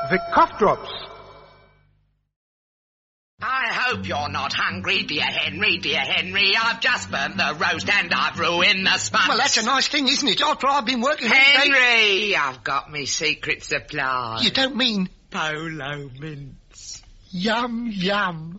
Vic Cough Drops. I hope you're not hungry, dear Henry, dear Henry. I've just burnt the roast and I've ruined the sponge. Well, that's a nice thing, isn't it? After I've been working... Henry, I've got me secret supply. You don't mean... Polo mints. Yum, yum.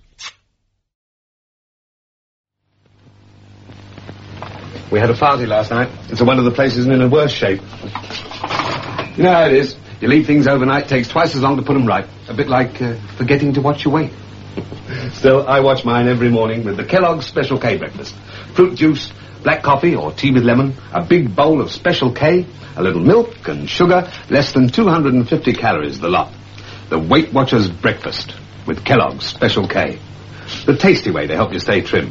We had a party last night. It's one of the places in a worse shape. You know how it is. You leave things overnight, takes twice as long to put them right. A bit like forgetting to watch your weight. Still, I watch mine every morning with the Kellogg's Special K breakfast. Fruit juice, black coffee or tea with lemon, a big bowl of Special K, a little milk and sugar, less than 250 calories the lot. The Weight Watchers breakfast with Kellogg's Special K. The tasty way to help you stay trim.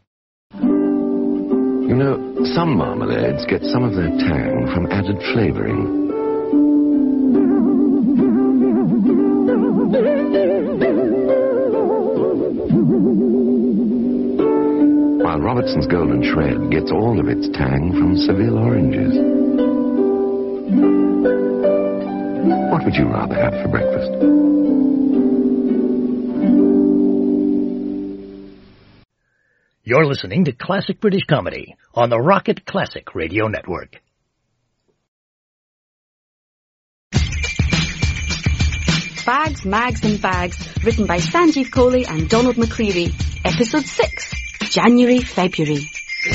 You know, some marmalades get some of their tang from added flavouring. While Robertson's Golden Shred gets all of its tang from Seville oranges. What would you rather have for breakfast? You're listening to Classic British Comedy on the Rocket Classic Radio Network. Bags, Mags and Bags, written by Sanjeev Kohli and Donald McCreary. Episode 6, January, February.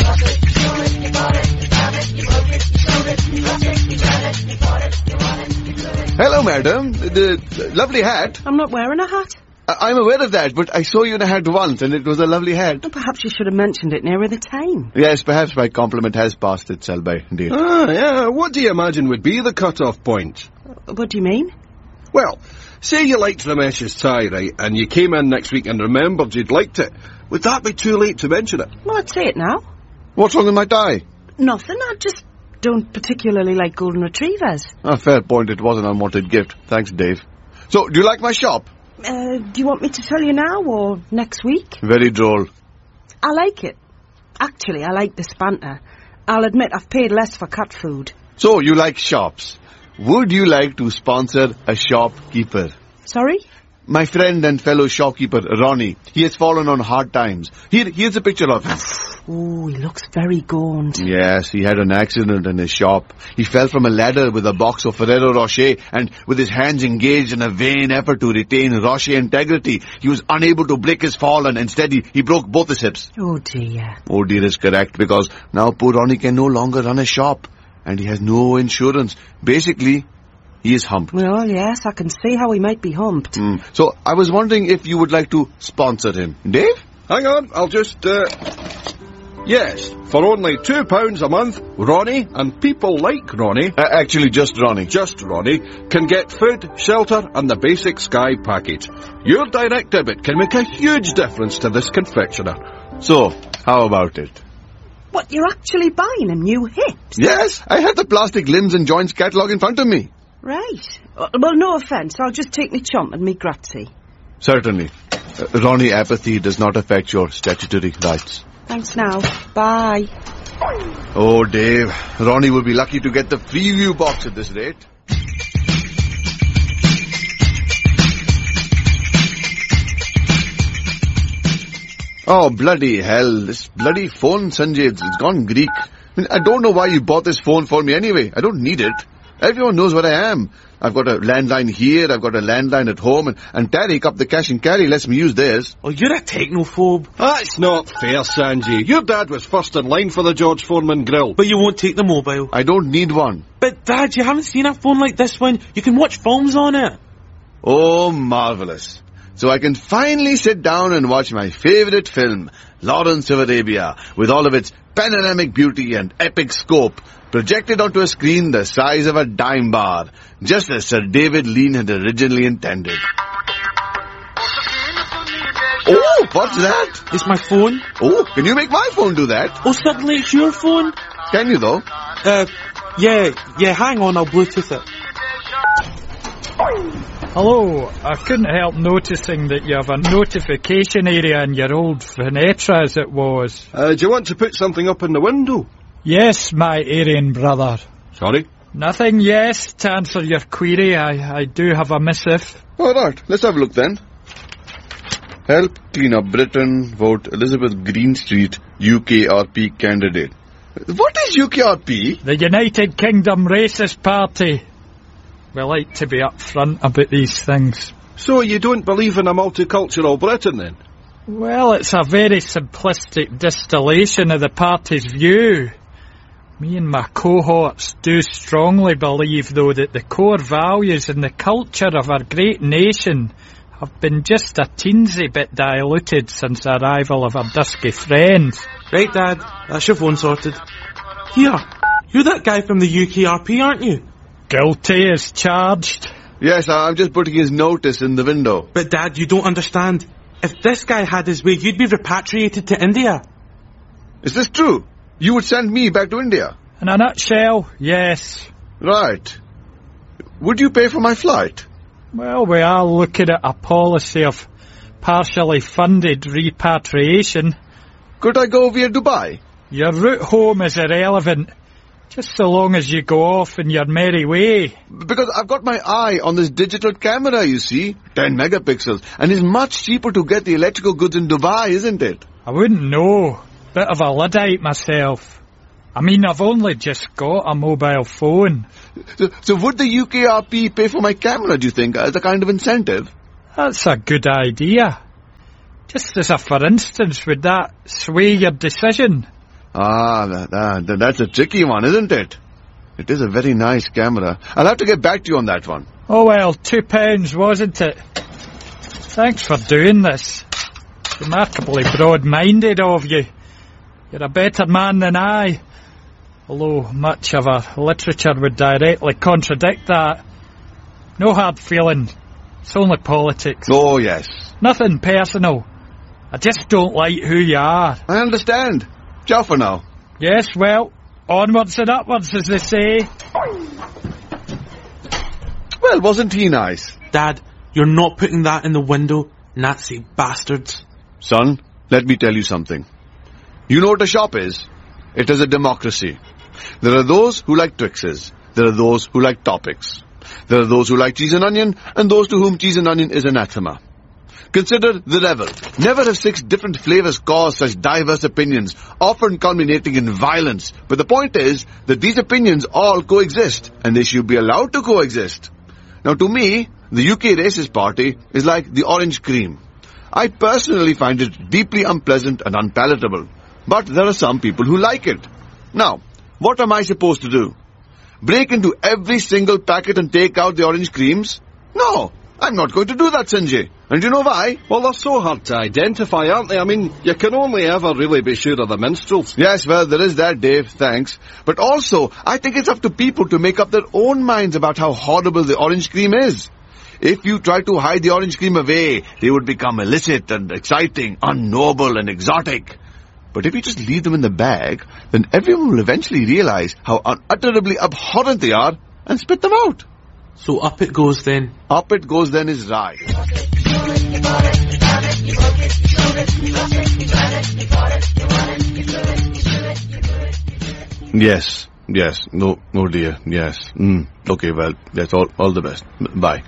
Hello, madam. The lovely hat. I'm not wearing a hat. I'm aware of that, but I saw you in a hat once, and it was a lovely hat. Well, perhaps you should have mentioned it nearer the time. Yes, perhaps my compliment has passed its sell-by, indeed. Ah, yeah. What do you imagine would be the cut-off point? What do you mean? Well, say you liked Ramesh's tie, right, and you came in next week and remembered you'd liked it. Would that be too late to mention it? Well, I'd say it now. What's wrong with my tie? Nothing. I just don't particularly like golden retrievers. A fair point. It was an unwanted gift. Thanks, Dave. So, do you like my shop? Do you want me to tell you now or next week? Very droll. I like it. Actually, I like the spanter. I'll admit I've paid less for cat food. So, you like shops. Would you like to sponsor a shopkeeper? Sorry? My friend and fellow shopkeeper, Ronnie. He has fallen on hard times. Here's a picture of him. Oh, he looks very gaunt. Yes, he had an accident in his shop. He fell from a ladder with a box of Ferrero Rocher, and with his hands engaged in a vain effort to retain Rocher integrity, he was unable to break his fall, and instead he broke both his hips. Oh, dear. Oh, dear is correct, because now poor Ronnie can no longer run a shop, and he has no insurance. Basically, he is humped. Well, yes, I can see how he might be humped. So, I was wondering if you would like to sponsor him. Dave? Hang on, I'll just, Yes, for only £2 a month, Ronnie, and people like Ronnie... actually, just Ronnie. Just Ronnie, can get food, shelter, and the basic Sky package. Your direct debit can make a huge difference to this confectioner. So, how about it? What, you're actually buying him new hips? Yes, I had the plastic limbs and joints catalogue in front of me. Right. Well, no offence, I'll just take me chump and me grazie. Certainly. Ronnie, apathy does not affect your statutory rights. Thanks now. Bye. Oh, Dave. Ronnie will be lucky to get the preview box at this rate. Oh, bloody hell. This bloody phone, Sanjay, it's gone Greek. I don't know why you bought this phone for me anyway. I don't need it. Everyone knows where I am. I've got a landline here, I've got a landline at home, and Tariq up the cash and carry lets me use theirs. Oh, you're a technophobe. That's not fair, Sanjay. Your dad was first in line for the George Foreman grill. But you won't take the mobile. I don't need one. But, Dad, you haven't seen a phone like this one. You can watch films on it. Oh, marvellous. So I can finally sit down and watch my favourite film, Lawrence of Arabia, with all of its panoramic beauty and epic scope, projected onto a screen the size of a dime bar, just as Sir David Lean had originally intended. Oh, what's that? It's my phone. Oh, can you make my phone do that? Oh, suddenly it's your phone. Can you, though? Yeah, hang on, I'll Bluetooth it. Hello, I couldn't help noticing that you have a notification area in your old Venetra, as it was. Do you want to put something up in the window? Yes, my Aryan brother. Sorry? Nothing, yes. To answer your query, I do have a missive. All right, let's have a look then. Help clean up Britain, vote Elizabeth Greenstreet, UKRP candidate. What is UKRP? The United Kingdom Racist Party. We like to be upfront about these things. So you don't believe in a multicultural Britain, then? Well, it's a very simplistic distillation of the party's view. Me and my cohorts do strongly believe, though, that the core values and the culture of our great nation have been just a teensy bit diluted since the arrival of our dusky friends. Right, Dad, that's your phone sorted. Here, you're that guy from the UKRP, aren't you? Guilty as charged. Yes, I'm just putting his notice in the window. But Dad, you don't understand. If this guy had his way, you'd be repatriated to India. Is this true? You would send me back to India? In a nutshell, yes. Right. Would you pay for my flight? Well, we are looking at a policy of partially funded repatriation. Could I go via Dubai? Your route home is irrelevant, just so long as you go off in your merry way. Because I've got my eye on this digital camera, you see, 10 megapixels, and it's much cheaper to get the electrical goods in Dubai, isn't it? I wouldn't know. Bit of a Luddite myself. I mean, I've only just got a mobile phone. So would the UKRP pay for my camera, do you think, as a kind of incentive? That's a good idea. Just as a for instance, would that sway your decision? That's a tricky one, isn't it? It is a very nice camera. I'll have to get back to you on that one. Oh well, £2, wasn't it? Thanks for doing this. Remarkably broad-minded of you. You're a better man than I. Although much of our literature would directly contradict that. No hard feeling. It's only politics. Oh, yes. Nothing personal. I just don't like who you are. I understand. Ciao for now. Yes, well, onwards and upwards, as they say. Well, wasn't he nice? Dad, you're not putting that in the window, Nazi bastards. Son, let me tell you something. You know what a shop is? It is a democracy. There are those who like Twixes. There are those who like topics. There are those who like cheese and onion, and those to whom cheese and onion is anathema. Consider the revel. Never have 6 different flavors caused such diverse opinions, often culminating in violence. But the point is that these opinions all coexist, and they should be allowed to coexist. Now to me, the UK Racist Party is like the orange cream. I personally find it deeply unpleasant and unpalatable. But there are some people who like it. Now, what am I supposed to do? Break into every single packet and take out the orange creams? No, I'm not going to do that, Sanjay. And you know why? Well, they're so hard to identify, aren't they? I mean, you can only ever really be sure of the minstrels. Yes, well, there is that, Dave, thanks. But also, I think it's up to people to make up their own minds about how horrible the orange cream is. If you try to hide the orange cream away, they would become illicit and exciting, unknowable and exotic. But if you just leave them in the bag, then everyone will eventually realize how unutterably abhorrent they are and spit them out. So up it goes then. Up it goes then is right. Yes, no dear, yes. Okay, well, that's all the best. Bye.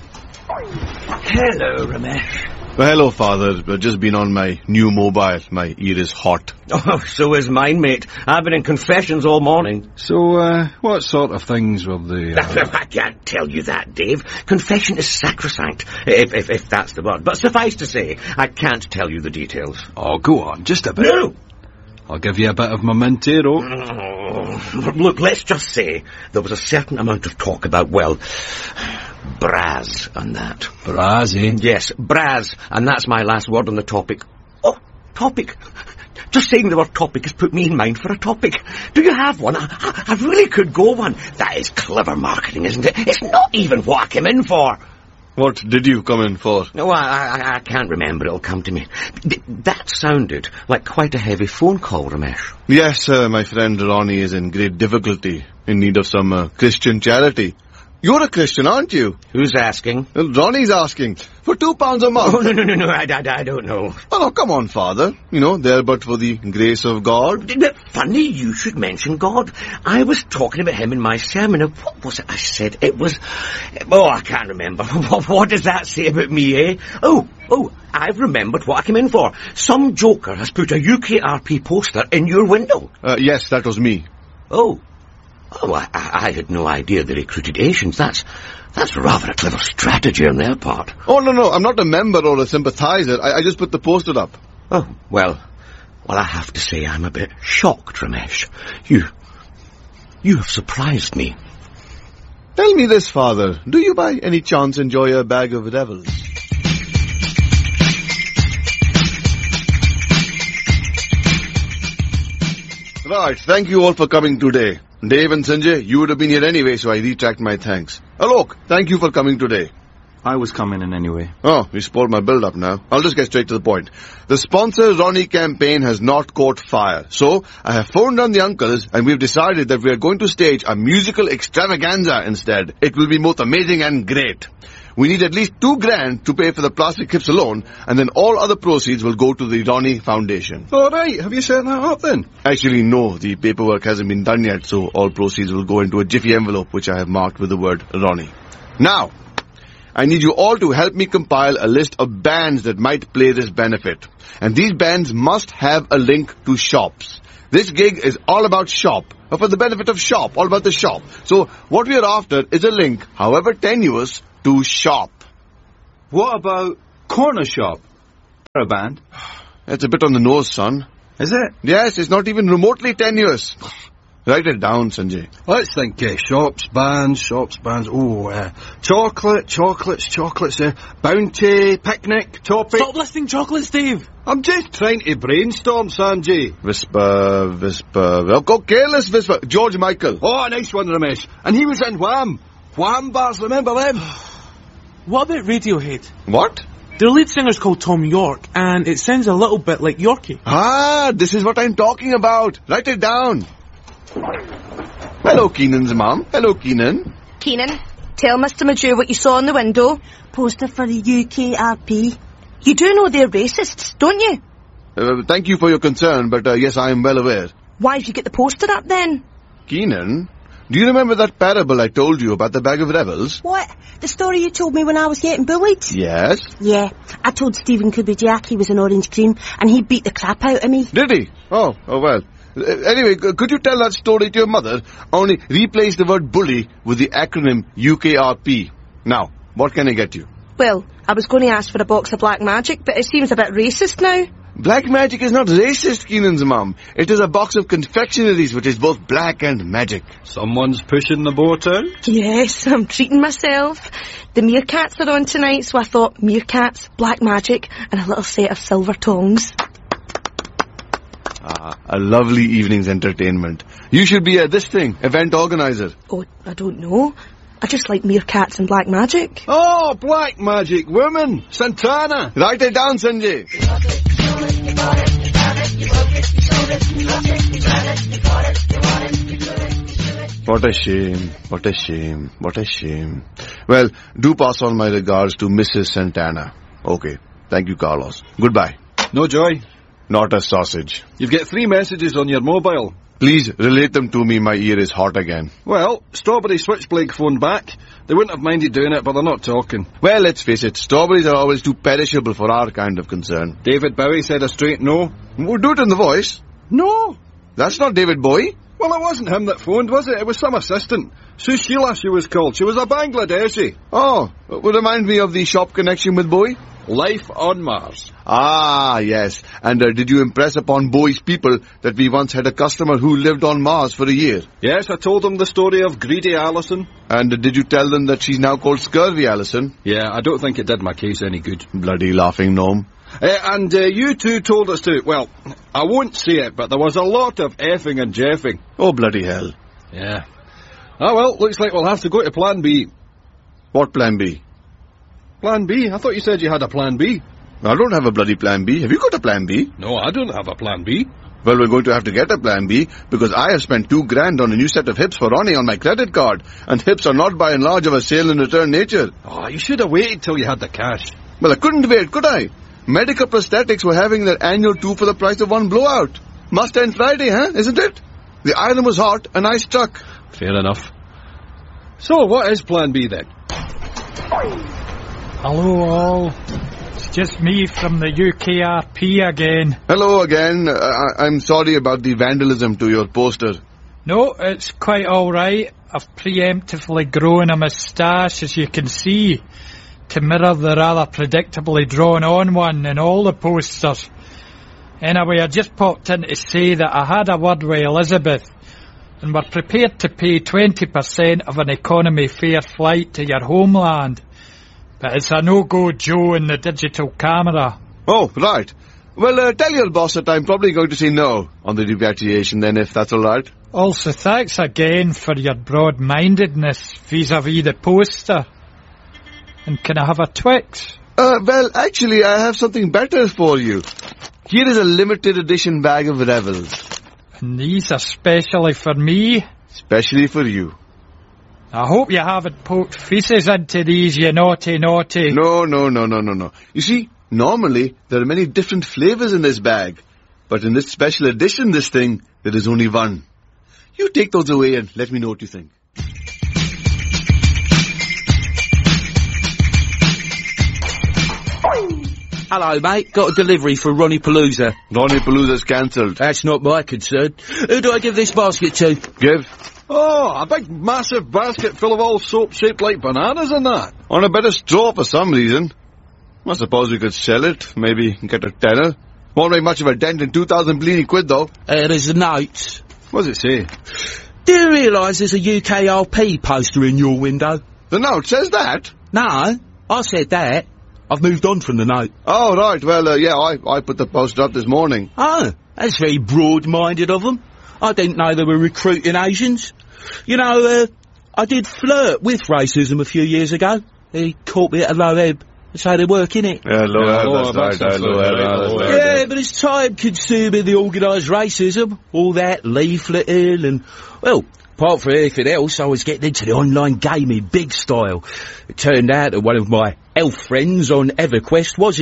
Hello, Ramesh. Well, hello, Father. I've just been on my new mobile. My ear is hot. Oh, so is mine, mate. I've been in confessions all morning. So, what sort of things were they? I can't tell you that, Dave. Confession is sacrosanct, if that's the word. But suffice to say, I can't tell you the details. Oh, go on, just a bit. No! I'll give you a bit of mementero. Oh, look, let's just say there was a certain amount of talk about, well, Braz and that. Braz, eh? Yes, Braz, and that's my last word on the topic. Oh, topic. Just saying the word topic has put me in mind for a topic. Do you have one? I really could go one. That is clever marketing, isn't it? It's not even what I came in for. What did you come in for? No, I can't remember. It'll come to me. That sounded like quite a heavy phone call, Ramesh. Yes, my friend Ronnie is in great difficulty, in need of some Christian charity. You're a Christian, aren't you? Who's asking? Well, Ronnie's asking. For £2 a month. Oh, no, I don't know. Oh, no, come on, Father. You know, there but for the grace of God. Funny you should mention God. I was talking about him in my sermon. What was it I said? It was... Oh, I can't remember. What does that say about me, eh? Oh, I've remembered what I came in for. Some joker has put a UKRP poster in your window. Yes, that was me. Oh, I had no idea they recruited Asians. That's rather a clever strategy on their part. Oh, no, I'm not a member or a sympathizer. I just put the poster up. Oh, well, I have to say I'm a bit shocked, Ramesh. You have surprised me. Tell me this, Father. Do you by any chance enjoy a bag of devils? Right, thank you all for coming today. Dave and Sanjay, you would have been here anyway, so I retract my thanks. Alok, thank you for coming today. I was coming in anyway. Oh, you spoiled my build-up now. I'll just get straight to the point. The Sponsor Ronnie campaign has not caught fire. So, I have phoned down the uncles and we've decided that we are going to stage a musical extravaganza instead. It will be both amazing and great. We need at least $2,000 to pay for the plastic hips alone, and then all other proceeds will go to the Ronnie Foundation. All right, have you set that up then? Actually, no, the paperwork hasn't been done yet, so all proceeds will go into a jiffy envelope, which I have marked with the word Ronnie. Now, I need you all to help me compile a list of bands that might play this benefit. And these bands must have a link to shops. This gig is all about shop, or for the benefit of shop, all about the shop. So, what we are after is a link, however tenuous, to shop. What about corner shop? For a band? It's a bit on the nose, son. Is it? Yes, it's not even remotely tenuous. Write it down, Sanjay. Let's think, shops, bands. Oh, chocolates, bounty, picnic, topic. Stop listing chocolates, Dave. I'm just trying to brainstorm, Sanjay. Whisper. Oh, careless whisper. George Michael. Oh, nice one, Ramesh. And he was in Wham. Wham bars, remember them? What about Radiohead? What? Their lead singer's called Tom York, and it sounds a little bit like Yorkie. Ah, this is what I'm talking about. Write it down. Hello, Keenan's mom. Hello, Keenan. Keenan, tell Mr. Major what you saw in the window. Poster for the UKRP. You do know they're racists, don't you? Thank you for your concern, but yes, I am well aware. Why did you get the poster up then? Keenan, do you remember that parable I told you about the bag of rebels? What? The story you told me when I was getting bullied? Yes. Yeah. I told Stephen Kubiak he was an orange cream, and he beat the crap out of me. Did he? Oh well. Anyway, could you tell that story to your mother? Only replace the word bully with the acronym UKRP. Now, what can I get you? Well, I was going to ask for a box of black magic, but it seems a bit racist now. Black magic is not racist, Keenan's mum. It is a box of confectionaries which is both black and magic. Someone's pushing the boat out? Yes, I'm treating myself. The meerkats are on tonight, so I thought meerkats, black magic, and a little set of silver tongs. A lovely evening's entertainment. You should be this thing, event organizer. Oh, I don't know. I just like meerkats and black magic. Oh, black magic, women, Santana. Write it down, Sanjay. What a shame. Well, do pass on my regards to Mrs. Santana. Okay. Thank you, Carlos. Goodbye. No joy. Not a sausage. You've got 3 messages on your mobile. Please relate them to me. My ear is hot again. Well, Strawberry Switchblade phoned back. They wouldn't have minded doing it, but they're not talking. Well, let's face it, strawberries are always too perishable for our kind of concern. David Bowie said a straight no. We'll do it in the voice. No. That's not David Bowie. Well, it wasn't him that phoned, was it? It was some assistant. Sushila, she was called. She was a Bangladeshi. Oh, would remind me of the shop connection with Bowie. Life on Mars. Ah, yes. And did you impress upon Bowie's people that we once had a customer who lived on Mars for a year? Yes, I told them the story of Greedy Allison. And did you tell them that she's now called Scurvy Allison? Yeah, I don't think it did my case any good. Bloody laughing gnome. And you two told us to, well, I won't say it, but there was a lot of effing and jeffing. Oh, bloody hell. Yeah. Ah, well, looks like we'll have to go to Plan B. What Plan B? Plan B? I thought you said you had a Plan B. I don't have a bloody Plan B. Have you got a Plan B? No, I don't have a Plan B. Well, we're going to have to get a plan B, because I have spent $2,000 on a new set of hips for Ronnie on my credit card, and hips are not by and large of a sale and return nature. Oh, you should have waited till you had the cash. Well, I couldn't wait, could I? Medical Prosthetics were having their annual 2 for the price of 1 blowout. Must end Friday, isn't it? The iron was hot and I struck. Fair enough. So, what is plan B then? Hello all. It's just me from the UKRP again. Hello again. I'm sorry about the vandalism to your poster. No, it's quite alright. I've preemptively grown a moustache, as you can see, to mirror the rather predictably drawn-on one in all the posters. Anyway, I just popped in to say that I had a word with Elizabeth, and we're prepared to pay 20% of an economy fare flight to your homeland. But it's a no-go Joe in the digital camera. Oh, right. Well, tell your boss that I'm probably going to say no on the repatriation then, if that's all right. Also, thanks again for your broad-mindedness vis-à-vis the poster. And can I have a Twix? Well, actually, I have something better for you. Here is a limited edition bag of Revels. And these are specially for me? Specially for you. I hope you haven't poked feces into these, you naughty. No. You see, normally there are many different flavours in this bag. But in this special edition, there is only one. You take those away and let me know what you think. Hello, mate. Got a delivery for Ronnie Palooza. Ronnie Palooza's cancelled. That's not my concern. Who do I give this basket to? Give. Oh, a big massive basket full of all soap shaped like bananas and that. On a bit of straw for some reason. I suppose we could sell it, maybe get a tenner. Won't make much of a dent in 2,000 bleeding quid, though. There's the notes. What does it say? Do you realise there's a UKRP poster in your window? The note says that? No, I said that. I've moved on from the note. Oh, right. Well, yeah, I put the poster up this morning. Oh, that's very broad-minded of them. I didn't know they were recruiting Asians. You know, I did flirt with racism a few years ago. They caught me at a low ebb. That's how they work, innit? Yeah, low ebb, that's right. Yeah, but it's time-consuming, the organised racism. All that leafleting and, well, apart from anything else, I was getting into the online gaming big style. It turned out that one of my elf friends on EverQuest was